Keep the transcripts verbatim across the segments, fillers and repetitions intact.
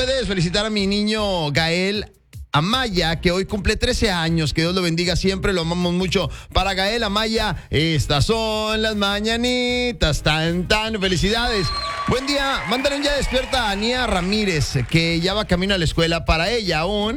puedes felicitar a mi niño Gael Amaya, que hoy cumple trece años. Que Dios lo bendiga siempre, lo amamos mucho. Para Gael Amaya, estas son las mañanitas, tan, tan, felicidades. Buen día, mándale un ya despierta a Ania Ramírez, que ya va camino a la escuela. Para ella aún.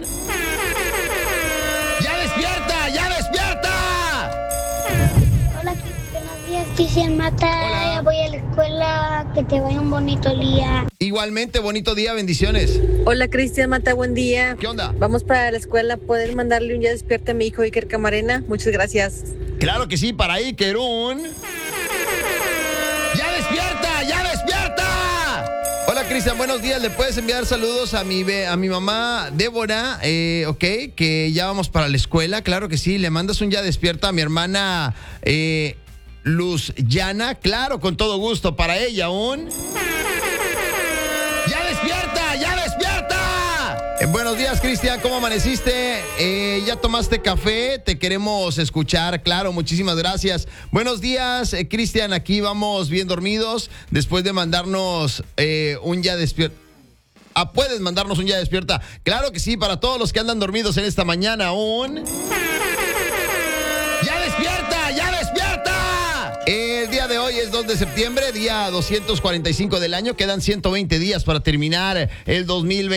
¡Ya despierta, ya despierta! Hola, buenos días, Cristian Mata. Hola. Ya voy a la escuela, que te vaya un bonito día. Igualmente, bonito día, bendiciones. Hola, Cristian Mata, buen día. ¿Qué onda? Vamos para la escuela. ¿Pueden mandarle un ya despierta a mi hijo Iker Camarena? Muchas gracias. Claro que sí, para Iker un... ¡Ya despierta, ya despierta! Hola, Cristian, buenos días. ¿Le puedes enviar saludos a mi, be- a mi mamá Débora? Eh, ok, que ya vamos para la escuela. Claro que sí. Le mandas un ya despierta a mi hermana eh, Luz Llana. Claro, con todo gusto. Para ella un... ¡Ya despierta, ya despierta! Eh, buenos días, Cristian. ¿Cómo amaneciste? Eh, ¿Ya tomaste café? Te queremos escuchar. Claro, muchísimas gracias. Buenos días, eh, Cristian. Aquí vamos bien dormidos. Después de mandarnos eh, un ya despierta. Ah, puedes mandarnos un ya despierta. Claro que sí, para todos los que andan dormidos en esta mañana. Un... ¡Ya despierta, ya despierta! El día de hoy es dos de septiembre, día doscientos cuarenta y cinco del año. Quedan ciento veinte días para terminar el dos mil veinte.